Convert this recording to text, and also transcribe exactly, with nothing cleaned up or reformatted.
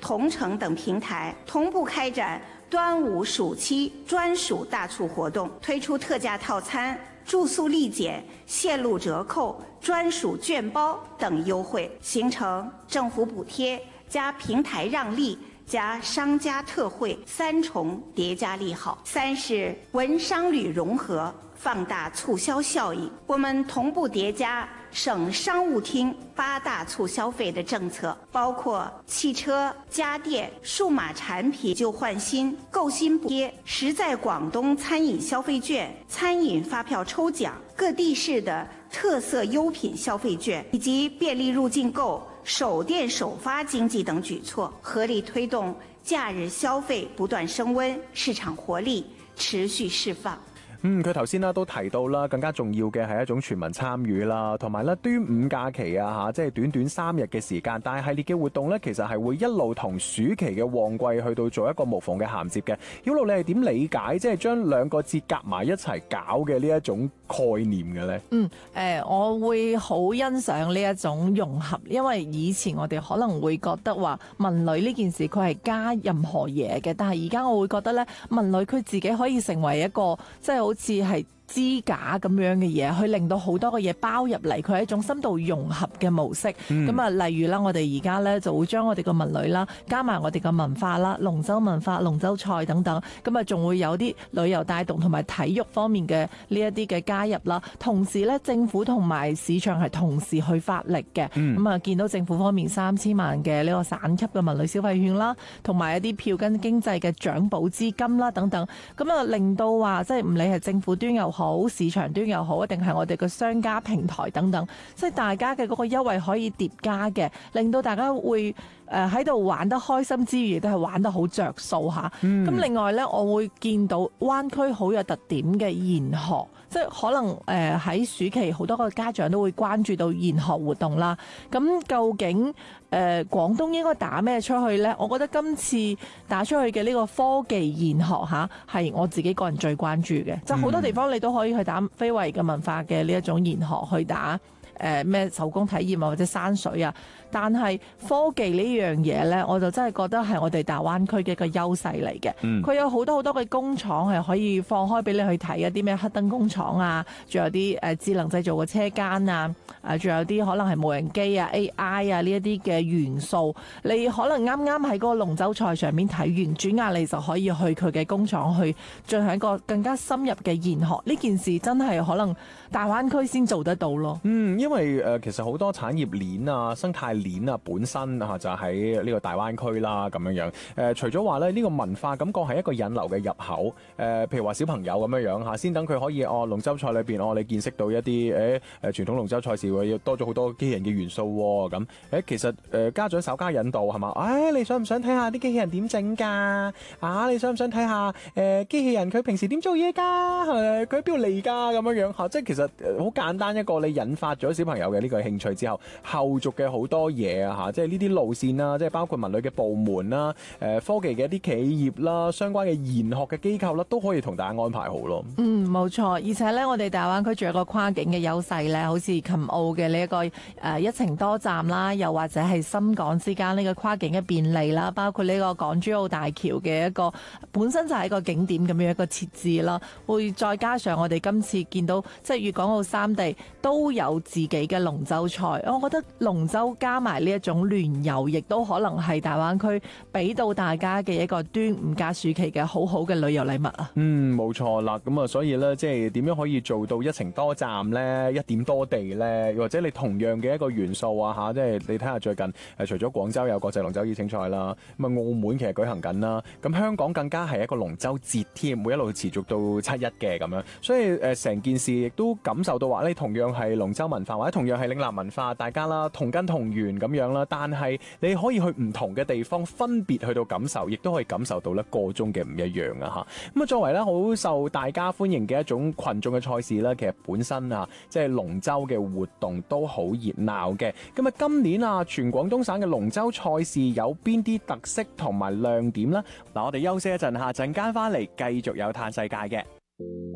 同城等平台同步開展端午暑期專屬大促活動，推出特價套餐、住宿立減、線路折扣、專屬券包等優惠，形成政府補貼加平台讓利加商家特惠三重疊加利好。三是文商旅融合，放大促銷效應。我們同步疊加省商務廳八大促消費的政策，包括汽車、家電、數碼產品舊換新、購新補貼、實在廣東餐飲消費券、餐飲發票抽獎、各地市的特色優品消費券，以及便利入境購、首店首發經濟等舉措，合力推動假日消費不斷升溫，市場活力持續釋放。 嗯，佢頭先啦都提到啦，更加重要嘅係一種全民參與啦，同埋咧端午假期啊嚇，即係短短三日嘅時間，但係系列嘅活動咧，其實係會一路同暑期嘅旺季去到做一個無縫嘅銜接嘅。曉露，你係點理解即係將兩個節夾埋一齊搞嘅呢一種概念嘅咧？ 嗯，誒、呃，我會好欣賞呢一種融合，因為以前我哋可能會覺得話文旅呢件事佢係加任何嘢嘅，但係而家我會覺得咧，文旅佢自己可以成為一個即係好似係支架咁樣嘅嘢，去令到好多嘅嘢包入嚟，佢係一種深度融合嘅模式。咁啊、嗯，例如啦，我哋而家咧就會將我哋嘅文旅啦，加埋我哋嘅文化啦，龍舟文化、龍舟賽等等，咁啊，仲會有啲旅遊帶動同埋體育方面嘅呢一啲嘅加入啦。同時咧，政府同埋市場係同時去發力嘅。咁啊、嗯，見到政府方面三千萬嘅呢個省級嘅文旅消費券啦，同埋一啲票根經濟嘅獎補資金啦等等，咁啊，令到話即係唔理係政府端又好，市場端又好，定係我哋嘅商家平台等等，即係大家嘅嗰個優惠可以疊加嘅，令到大家會誒喺度玩得開心之餘，亦都係玩得好着數嚇。咁、嗯、另外呢，我會見到灣區好有特點嘅研學，即係可能誒喺暑期好多個家長都會關注到研學活動啦。咁究竟誒、呃、廣東應該打咩出去呢？我覺得今次打出去嘅呢個科技研學嚇係我自己個人最關注嘅，即係好多地方你都可以去打非遺嘅文化嘅呢一種研學去打。誒咩、呃、手工體驗啊，或者山水啊，但係科技呢樣嘢呢，我就真係覺得係我哋大灣區嘅一個優勢嚟嘅。佢、嗯、有好多好多嘅工廠係可以放開俾你去睇一啲咩黑燈工廠啊，仲有啲誒智能製造嘅車間啊，誒仲有啲可能係無人機啊、A I 啊呢一啲嘅元素，你可能啱啱喺嗰個龍舟賽上面睇完，轉眼你就可以去佢嘅工廠去進行一個更加深入嘅研學。呢件事真係可能大灣區先做得到咯。 嗯，因為誒、呃、其實好多產業鏈啊、生態鏈啊本身啊就喺呢個大灣區啦咁樣樣。誒、呃、除咗話咧呢、呢個文化感覺係一個引流嘅入口。誒、呃、譬如話小朋友咁樣樣嚇，先等佢可以哦龍舟賽裏邊哦你見識到一啲誒誒傳統龍舟賽事會要多咗好多機器人嘅元素喎咁。誒其實誒、呃、家長稍加引導係嘛？誒、哎、你想唔想睇下啲機器人點整㗎？啊你想唔想睇下誒、呃、機器人佢平時點做嘢㗎？誒佢喺邊度嚟㗎？咁樣樣嚇，即係其實好簡單一個你引發咗小朋友嘅呢個興趣之後，後續嘅好多嘢啊嚇，即係呢啲路線啦，即係包括文旅嘅部門啦、誒、呃、科技嘅一啲企業啦、相關嘅研學嘅機構啦，都可以同大家安排好咯。嗯， 冇錯，而且咧，我哋大灣區仲有一個跨境嘅優勢咧，好似琴澳嘅呢一個誒、呃、一程多站啦，又或者係深港之間呢個跨境嘅便利啦，包括呢個港珠澳大橋嘅一個本身就係一個景點咁樣一個設置啦，會再加上我哋今次見到即係粵港澳三地都有自己嘅龍舟賽，我覺得龍舟加埋呢一種聯遊，亦都可能係大灣區俾到大家嘅一個端午假暑期嘅好好嘅旅遊禮物啊！ 嗯，冇錯啦，咁啊，所以咧，即係點樣可以做到一程多站咧，一點多地咧，或者你同樣嘅一個元素啊嚇，即係你睇下最近誒，除咗廣州有國際龍舟邀請賽啦，咁啊澳門其實舉行緊啦，咁香港更加係一個龍舟節添，會一路持續到七一嘅咁樣，所以誒成件事亦都感受到話咧，同樣係龍舟文化或者同樣係嶺南文化，大家啦同根同源咁樣啦，但係你可以去唔同嘅地方分別去到感受，亦都可以感受到咧個中嘅唔一樣啊嚇。咁啊作為咧好受大家歡迎嘅一種群眾嘅賽事咧，其實本身啊即係龍舟嘅活動都好熱鬧嘅。咁啊今年啊全廣東省嘅龍舟賽事有邊啲特色同埋亮點呢？嗱，我哋休息一陣，下陣間翻嚟繼續有嘆世界嘅。